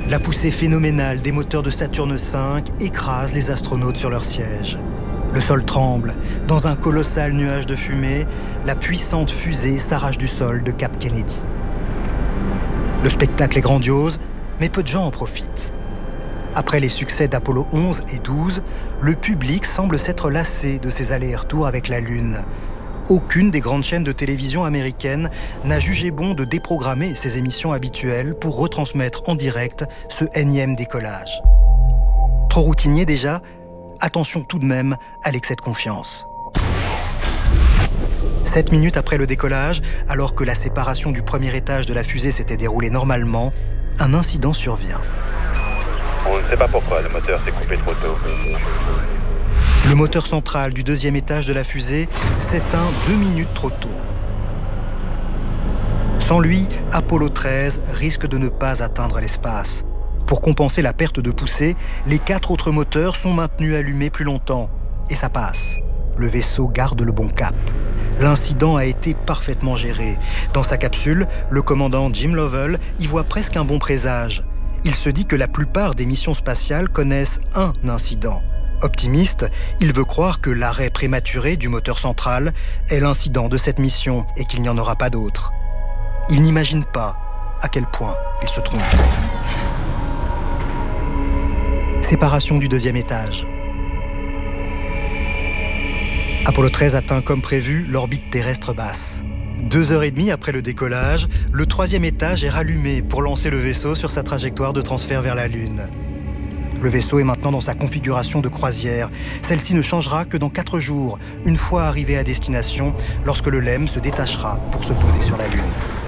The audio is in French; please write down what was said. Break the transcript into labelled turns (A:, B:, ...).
A: La poussée phénoménale des moteurs de Saturne V écrase les astronautes sur leur siège. Le sol tremble. Dans un colossal nuage de fumée, la puissante fusée s'arrache du sol de Cap Kennedy. Le spectacle est grandiose, mais peu de gens en profitent. Après les succès d'Apollo 11 et 12, le public semble s'être lassé de ces allers-retours avec la Lune. Aucune des grandes chaînes de télévision américaines n'a jugé bon de déprogrammer ses émissions habituelles pour retransmettre en direct ce énième décollage. Trop routinier déjà ? Attention tout de même à l'excès de confiance. 7 minutes après le décollage, alors que la séparation du premier étage de la fusée s'était déroulée normalement, un incident survient.
B: On ne sait pas pourquoi, le moteur s'est coupé trop tôt.
A: Le moteur central du deuxième étage de la fusée s'éteint 2 minutes trop tôt. Sans lui, Apollo 13 risque de ne pas atteindre l'espace. Pour compenser la perte de poussée, les 4 autres moteurs sont maintenus allumés plus longtemps. Et ça passe. Le vaisseau garde le bon cap. L'incident a été parfaitement géré. Dans sa capsule, le commandant Jim Lovell y voit presque un bon présage. Il se dit que la plupart des missions spatiales connaissent un incident. Optimiste, il veut croire que l'arrêt prématuré du moteur central est l'incident de cette mission et qu'il n'y en aura pas d'autre. Il n'imagine pas à quel point il se trompe. Séparation du deuxième étage. Apollo 13 atteint comme prévu l'orbite terrestre basse. 2h30 après le décollage, le troisième étage est rallumé pour lancer le vaisseau sur sa trajectoire de transfert vers la Lune. Le vaisseau est maintenant dans sa configuration de croisière. Celle-ci ne changera que dans 4 jours, une fois arrivé à destination, lorsque le LEM se détachera pour se poser sur la Lune.